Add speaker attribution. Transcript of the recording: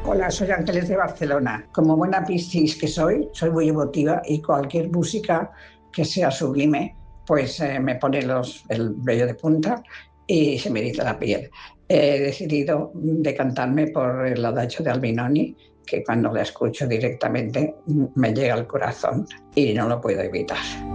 Speaker 1: Hola, soy Ángeles de Barcelona. Como buena Piscis que soy muy emotiva y cualquier música que sea sublime, pues me pone el vello de punta y se me eriza la piel. He decidido decantarme por el adagio de Albinoni, que cuando la escucho directamente me llega al corazón y no lo puedo evitar.